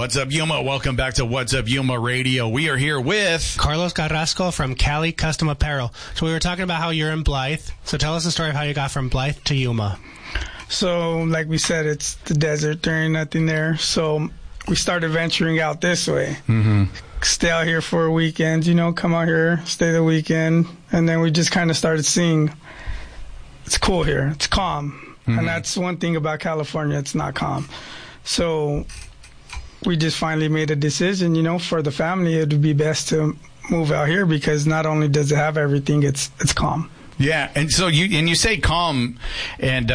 What's up, Yuma? Welcome back to What's Up, Yuma Radio. We are here with Carlos Carrasco from Cali Custom Apparel. So we were talking about how you're in Blythe. So tell us the story of how you got from Blythe to Yuma. So, like we said, it's the desert. There ain't nothing there. So we started venturing out this way. Stay out here for a weekend, come out here, stay the weekend. And then we just kind of started seeing it's cool here. It's calm. And that's one thing about California. It's not calm. So we just finally made a decision, for the family, it would be best to move out here because not only does it have everything, it's calm. Yeah, and so you say calm, and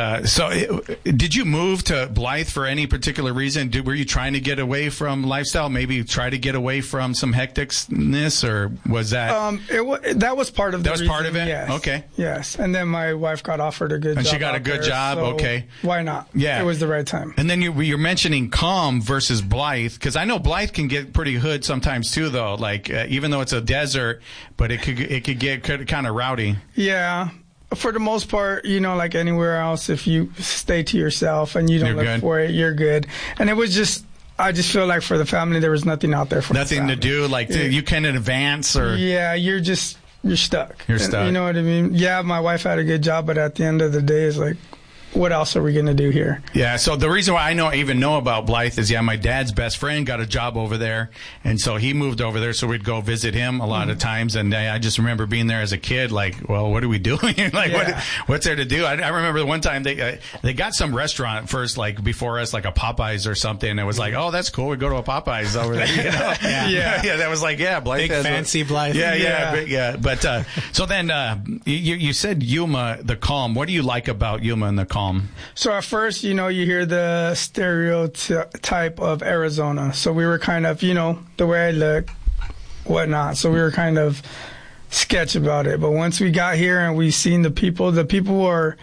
did you move to Blythe for any particular reason? Were you trying to get away from lifestyle? Maybe try to get away from some hecticness, or was that? That was part of the reason. Part of it. Yes. Okay. Yes, and then my wife got offered a good job. And she got a good job. So okay. Why not? Yeah, it was the right time. And then you're mentioning calm versus Blythe, because I know Blythe can get pretty hood sometimes too, though. Like even though it's a desert, but it could get kind of rowdy. Yeah. For the most part, like anywhere else, if you stay to yourself and you don't look for it, you're good. And it was just, I just feel like for the family, there was nothing out there for nothing to do. Like you can advance or. Yeah, you're stuck. You're stuck. You know what I mean? Yeah, my wife had a good job, but at the end of the day, it's like, what else are we going to do here? Yeah, so the reason why I even know about Blythe is, my dad's best friend got a job over there, and so he moved over there, so we'd go visit him a lot of times, and I just remember being there as a kid, like, well, what are we doing? What's there to do? I remember one time they got some restaurant first, like, before us, like a Popeyes or something, and it was like, oh, that's cool, we go to a Popeyes over there, Yeah, that was like, Blythe. Big fancy Blythe. Yeah. But, so then, you said Yuma, the calm. What do you like about Yuma and the calm? So at first, you hear the stereotype of Arizona. So we were kind of, the way I look, whatnot. So we were kind of sketch about it. But once we got here and we seen the people are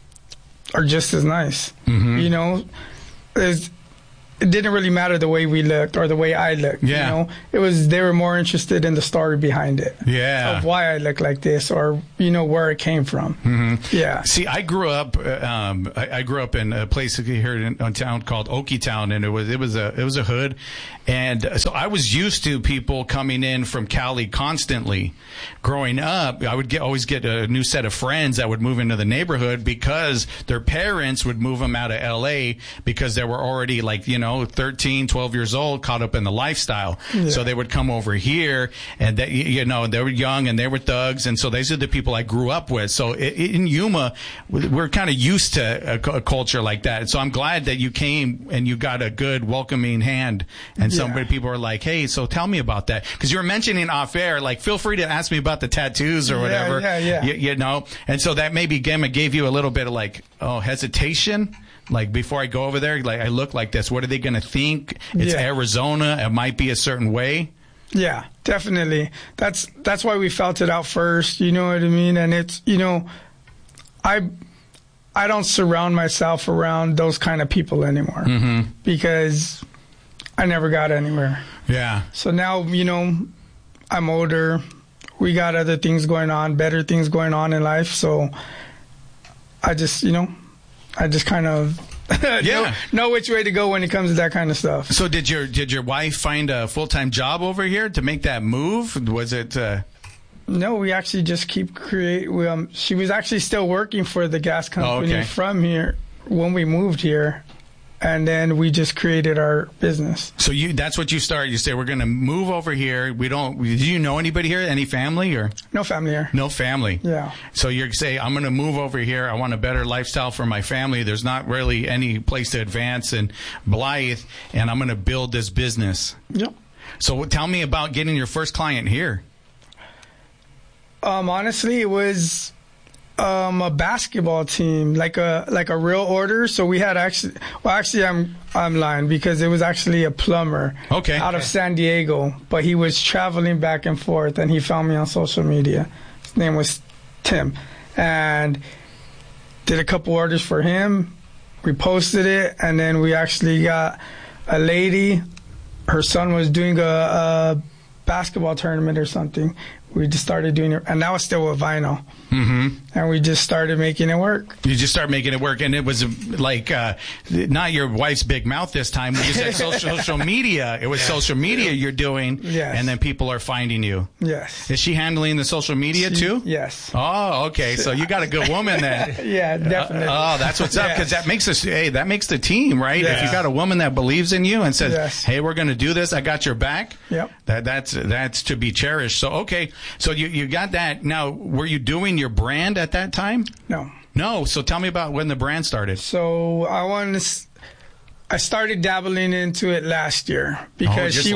just as nice. It didn't really matter the way we looked or the way I looked. They were more interested in the story behind it. Yeah. Of why I look like this or, where it came from. Yeah. See, I grew up, I grew up in a place here in town called Okietown, and it was a hood. And so I was used to people coming in from Cali constantly. Growing up, I would always get a new set of friends that would move into the neighborhood because their parents would move them out of LA because they were already 13, 12 years old, caught up in the lifestyle. Yeah. So they would come over here and they were young and they were thugs. And so these are the people I grew up with. So in Yuma, we're kind of used to a culture like that. And so I'm glad that you came and you got a good welcoming hand. And some people are like, hey, so tell me about that. Because you were mentioning off air, like, feel free to ask me about the tattoos or whatever. Yeah. And so that maybe gave you a little bit of hesitation. Like, before I go over there, like, I look like this. What are they going to think? It's Arizona. It might be a certain way. Yeah, definitely. That's why we felt it out first. You know what I mean? And it's, I don't surround myself around those kind of people anymore because I never got anywhere. Yeah. So now, I'm older. We got other things going on, better things going on in life. So I just kind of know which way to go when it comes to that kind of stuff. So did your wife find a full-time job over here to make that move? Was it? No, we actually just keep she was actually still working for the gas company from here when we moved here. And then we just created our business. So that's what you started. You say, we're going to move over here. Do you know anybody here? Any family or? No family here. No family. Yeah. So you say, I'm going to move over here. I want a better lifestyle for my family. There's not really any place to advance in Blythe, and I'm going to build this business. Yep. So tell me about getting your first client here. Honestly, it was a basketball team, like a real order. So we had I'm lying because it was actually a plumber out of San Diego, but he was traveling back and forth, and he found me on social media. His name was Tim, and did a couple orders for him. We posted it, and then we actually got a lady. Her son was doing a basketball tournament or something. we just started doing it, and that was still with vinyl. And we just started making it work. You just started making it work, and it was like not your wife's big mouth this time. You said social media. It was social media you're doing, and then people are finding you. Yes. Is she handling the social media too? Yes. Oh, okay. So you got a good woman then. Yeah, definitely. Oh, that's what's up, because that makes us. Hey, that makes the team, right? If you got a woman that believes in you and says, "Hey, we're going to do this. I got your back." Yep. That's to be cherished. So okay. So you got that. Now, were you doing your brand at that time? No. So tell me about when the brand started. So I started dabbling into it last year because it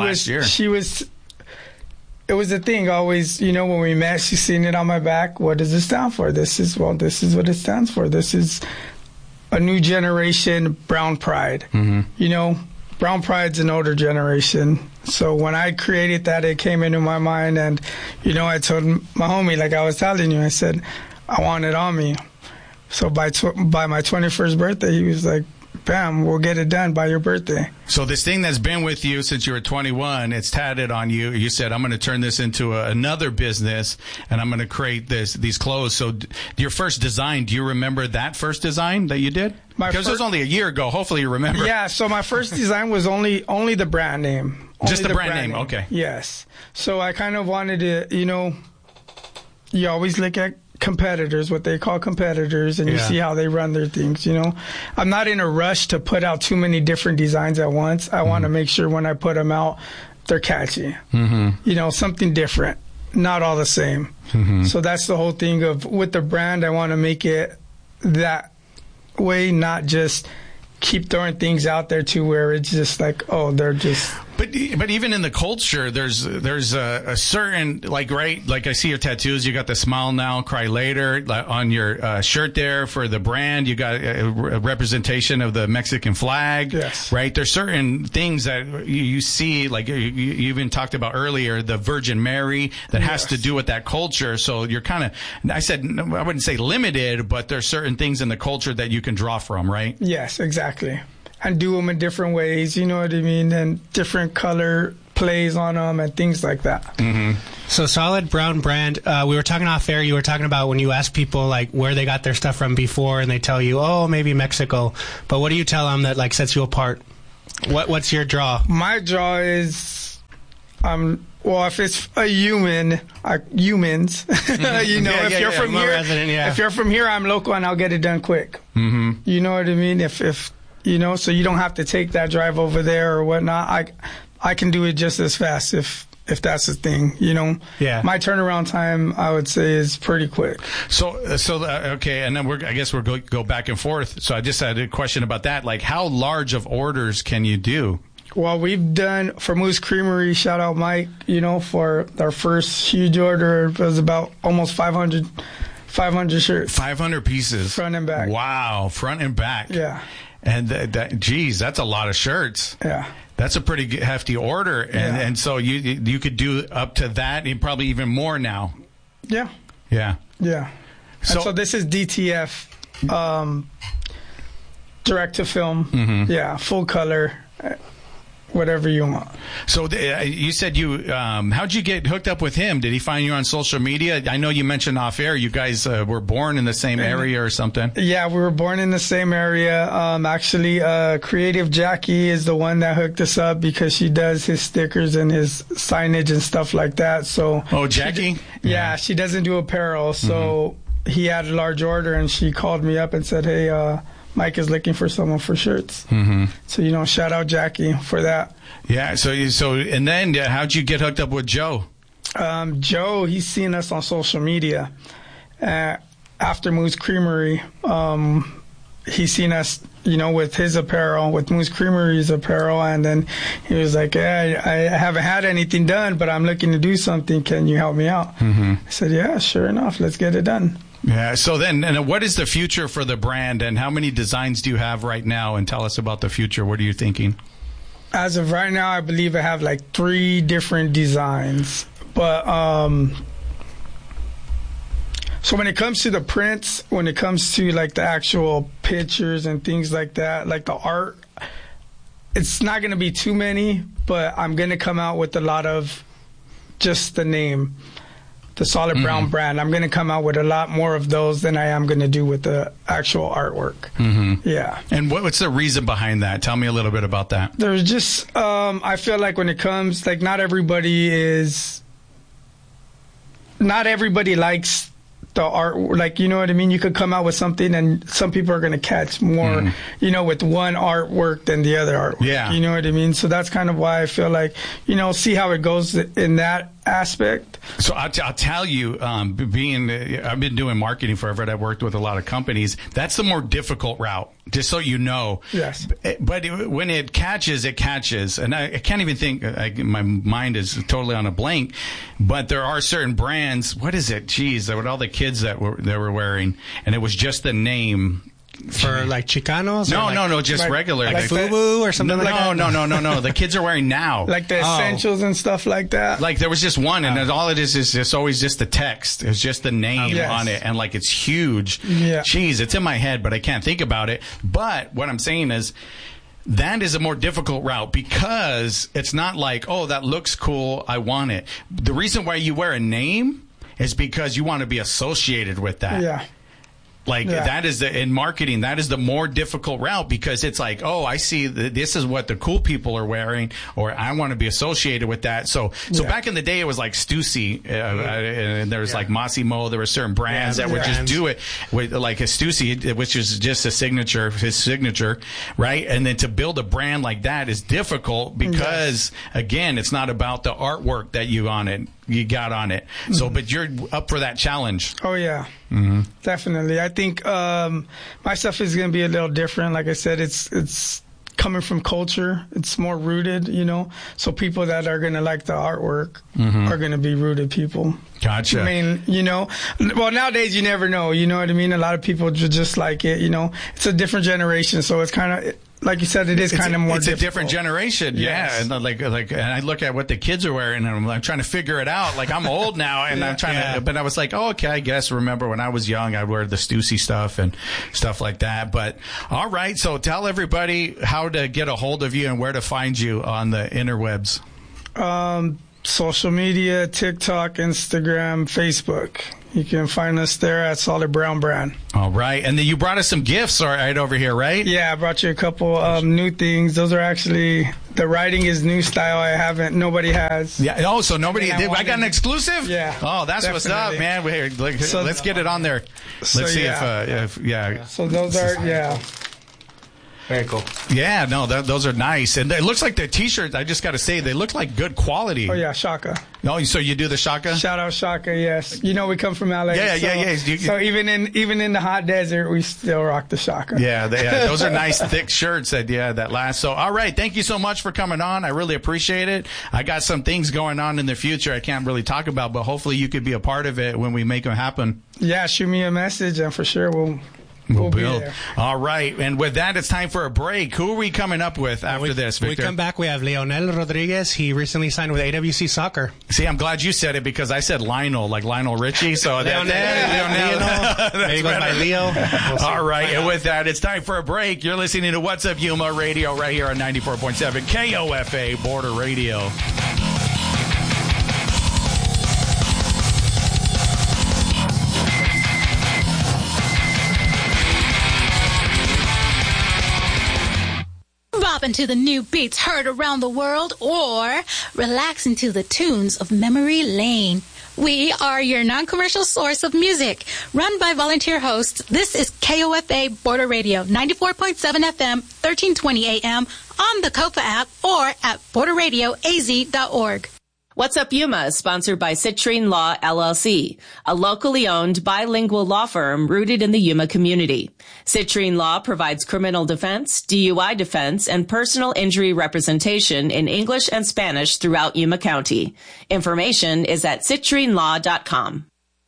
was the thing always, when we met, she's seen it on my back. What does it stand for? This is what it stands for. This is a new generation Brown Pride. Brown Pride's an older generation. So when I created that, it came into my mind, and I told my homie, like I was telling you, I said, I want it on me. So by my 21st birthday, he was like, bam, we'll get it done by your birthday. So this thing that's been with you since you were 21, it's tatted on you. You said, I'm going to turn this into another business, and I'm going to create these clothes. So your first design, do you remember that first design that you did? Because it was only a year ago. Hopefully you remember. Yeah, so my first design was only the brand name. Just the brand name, okay. Yes. So I kind of wanted to, you always look at competitors, what they call competitors, and you see how they run their things. I'm not in a rush to put out too many different designs at once. I want to make sure when I put them out, they're catchy. Something different, not all the same. So that's the whole thing of with the brand. I want to make it that way, not just keep throwing things out there to where it's just like, oh, they're just. But even in the culture, there's a certain, like I see your tattoos. You got the smile now, cry later on your shirt there for the brand. You got a representation of the Mexican flag, right? There's certain things that you see, like you even talked about earlier, the Virgin Mary, that has to do with that culture. So you're kind of, I wouldn't say limited, but there's certain things in the culture that you can draw from, right? Yes, exactly. And do them in different ways, you know what I mean? And different color plays on them and things like that. So Solid Brown brand, we were talking off air, you were talking about when you ask people like where they got their stuff from before, and they tell you, oh, maybe Mexico. But what do you tell them that like sets you apart? What's your draw? My draw is, if it's a humans, if you're from here, I'm local and I'll get it done quick. You know what I mean? If so you don't have to take that drive over there or whatnot. I can do it just as fast if that's the thing, My turnaround time, I would say, is pretty quick. So okay, and then I guess we'll go back and forth. So I just had a question about that. Like, how large of orders can you do? Well, we've done for Moose Creamery. Shout out Mike. For our first huge order, it was about almost 500 shirts. 500 pieces, front and back. Wow, front and back. Yeah. And that's a lot of shirts. Yeah. That's a pretty hefty order. And so you could do up to that and probably even more now. Yeah. Yeah. Yeah. So this is DTF, direct to film. Yeah. Full color. Whatever you want. So you said how'd you get hooked up with him? Did he find you on social media? I know you mentioned off air you guys were born in the same area or something. Yeah, we were born in the same area. Actually, Creative Jackie is the one that hooked us up because she does his stickers and his signage and stuff like that. So Jackie? She doesn't do apparel. So he had a large order and she called me up and said, hey, Mike is looking for someone for shirts. So, shout out Jackie for that. Yeah. So and then how'd you get hooked up with Joe? Joe, he's seen us on social media. After Moose Creamery, he's seen us, with his apparel, with Moose Creamery's apparel. And then he was like, hey, I haven't had anything done, but I'm looking to do something. Can you help me out? I said, yeah, sure enough. Let's get it done. Yeah. So then, and what is the future for the brand, and how many designs do you have right now? And tell us about the future. What are you thinking? As of right now, I believe I have like 3 different designs. But so when it comes to the prints, when it comes to like the actual pictures and things like that, like the art, it's not going to be too many, but I'm going to come out with a lot of just the name. the Solid Brown brand. I'm going to come out with a lot more of those than I am going to do with the actual artwork. Yeah. And what's the reason behind that? Tell me a little bit about that. There's just, I feel like when it comes, like not everybody likes the art, like, you know what I mean? You could come out with something and some people are going to catch more, you know, with one artwork than the other artwork. Yeah. You know what I mean? So that's kind of why I feel like, you know, see how it goes in that aspect. So I'll tell you, I've been doing marketing forever, and I've worked with a lot of companies. That's the more difficult route, just so you know. Yes. But when it catches, it catches. And I can't even think, my mind is totally on a blank, but there are certain brands. What is it? Geez, there were all the kids that were wearing, and it was just the name. For like Chicanos? No, just like, regular. Like FUBU or something like that? No. The kids are wearing now. Like the essentials and stuff like that. Like there was just one, and all it is just always just the text. It's just the name Yes. on it, and like it's huge. Yeah. Jeez, it's in my head, but I can't think about it. But what I'm saying is, that is a more difficult route because it's not like, oh, that looks cool, I want it. The reason why you wear a name is because you want to be associated with that. Yeah. Like that is in marketing, that is the more difficult route because it's like, oh, I see this is what the cool people are wearing, or I want to be associated with that. So back in the day, it was like Stussy, and there was like Massimo. There were certain brands that would just do it with like a Stussy, which is just his signature, right? And then to build a brand like that is difficult because again, it's not about the artwork that you got on it. So, but you're up for that challenge. Oh yeah. Definitely. I think my stuff is going to be a little different. Like I said, it's coming from culture. It's more rooted, you know. So people that are going to like the artwork are going to be rooted people. Gotcha. I mean, you know, well, nowadays you never know. You know what I mean? A lot of people just like it, you know. It's a different generation, so it's kind of... Like you said, it is kind of more difficult. It's a different generation, yes. And and I look at what the kids are wearing, and I'm trying to figure it out. Like I'm old now, and I'm trying to. But I was like, oh, okay, I guess. Remember when I was young, I'd wear the Stussy stuff and stuff like that. But all right, so tell everybody how to get a hold of you and where to find you on the interwebs. Social media: TikTok, Instagram, Facebook. You can find us there at Solid Brown Brand. All right. And then you brought us some gifts right over here, right? Yeah, I brought you a couple new things. Those are actually, the writing is new style. Nobody has. Yeah. Oh, so nobody, I got an exclusive? Yeah. Oh, that's what's up, man. Let's get it on there. Let's see if. So those are, Very cool. Yeah, no, those are nice. And it looks like the T-shirts, I just got to say, they look like good quality. Oh, yeah, Shaka. Oh, so you do the Shaka? Shout out Shaka, yes. You know we come from LA. Yeah. So even in the hot desert, we still rock the Shaka. Yeah, those are nice, thick shirts that last. So, all right, thank you so much for coming on. I really appreciate it. I got some things going on in the future I can't really talk about, but hopefully you could be a part of it when we make them happen. Yeah, shoot me a message, and for sure we'll build. All right. And with that, it's time for a break. Who are we coming up with after this, Victor? When we come back, we have Leonel Rodriguez. He recently signed with AWC Soccer. See, I'm glad you said it because I said Lionel, like Lionel Richie. So Leonel. Maybe goes by Leo. We'll all right. And with that, it's time for a break. You're listening to What's Up Yuma Radio right here on 94.7 KOFA Border Radio. To the new beats heard around the world, or relaxing to the tunes of Memory Lane. We are your non-commercial source of music, run by volunteer hosts. This is KOFA Border Radio, 94.7 FM, 1320 AM, on the KOFA app, or at borderradioaz.org. What's Up Yuma is sponsored by Citrine Law, LLC, a locally owned bilingual law firm rooted in the Yuma community. Citrine Law provides criminal defense, DUI defense, and personal injury representation in English and Spanish throughout Yuma County. Information is at citrinelaw.com.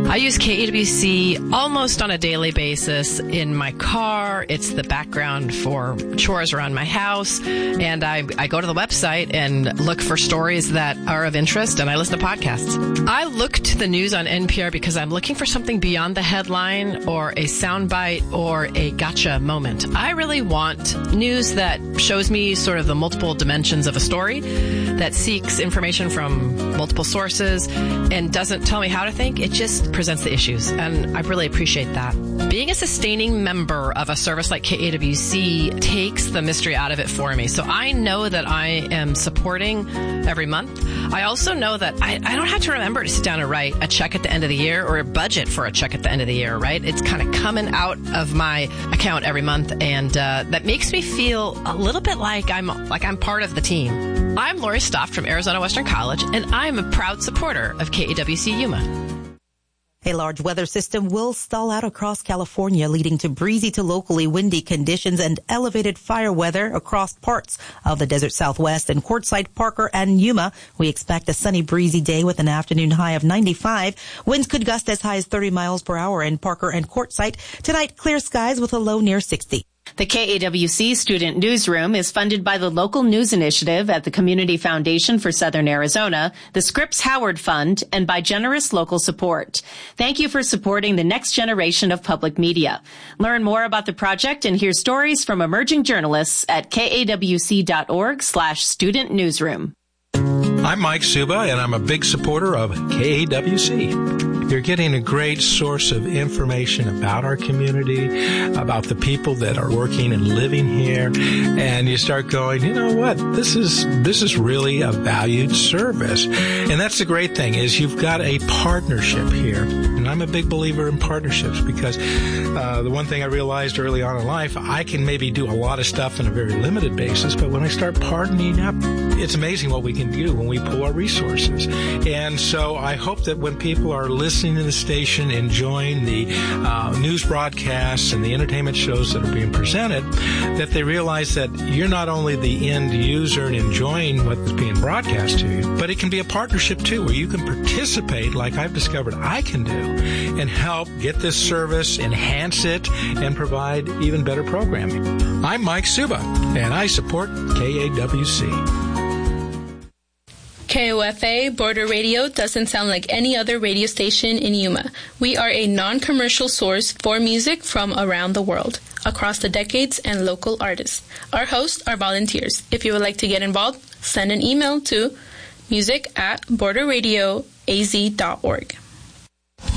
I use KAWC almost on a daily basis in my car. It's the background for chores around my house. And I go to the website and look for stories that are of interest, and I listen to podcasts. I look to the news on NPR because I'm looking for something beyond the headline or a soundbite or a gotcha moment. I really want news that shows me sort of the multiple dimensions of a story, that seeks information from multiple sources and doesn't tell me how to think. It just presents the issues, and I really appreciate that. Being a sustaining member of a service like KAWC takes the mystery out of it for me. So I know that I am supporting every month. I also know that I don't have to remember to sit down and write a check at the end of the year or a budget for a check at the end of the year, right? It's kind of coming out of my account every month, and that makes me feel a little bit like I'm part of the team. I'm Lori Stoft from Arizona Western College, and I'm a proud supporter of KAWC Yuma. A large weather system will stall out across California, leading to breezy to locally windy conditions and elevated fire weather across parts of the desert Southwest and Quartzsite, Parker, and Yuma. We expect a sunny, breezy day with an afternoon high of 95. Winds could gust as high as 30 miles per hour in Parker and Quartzsite. Tonight, clear skies with a low near 60. The KAWC Student Newsroom is funded by the Local News Initiative at the Community Foundation for Southern Arizona, the Scripps Howard Fund, and by generous local support. Thank you for supporting the next generation of public media. Learn more about the project and hear stories from emerging journalists at kawc.org/student newsroom. I'm Mike Suba, and I'm a big supporter of KAWC. You're getting a great source of information about our community, about the people that are working and living here, and you start going, you know what, this is really a valued service. And that's the great thing, is you've got a partnership here. And I'm a big believer in partnerships because the one thing I realized early on in life, I can maybe do a lot of stuff on a very limited basis, but when I start partnering up, it's amazing what we can do when we pool our resources. And so I hope that when people are listening to the station, enjoying the news broadcasts and the entertainment shows that are being presented, that they realize that you're not only the end user and enjoying what is being broadcast to you, but it can be a partnership too, where you can participate, like I've discovered I can do, and help get this service, enhance it, and provide even better programming. I'm Mike Suba, and I support KAWC. KOFA Border Radio doesn't sound like any other radio station in Yuma. We are a non-commercial source for music from around the world, across the decades and local artists. Our hosts are volunteers. If you would like to get involved, send an email to music@borderradioaz.org.